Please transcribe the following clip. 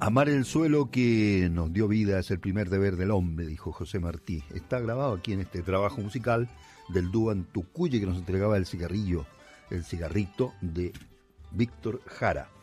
Amar el suelo que nos dio vida es el primer deber del hombre, dijo José Martí. Está grabado aquí en este trabajo musical del dúo Antucuye que nos entregaba el cigarrito de Víctor Jara.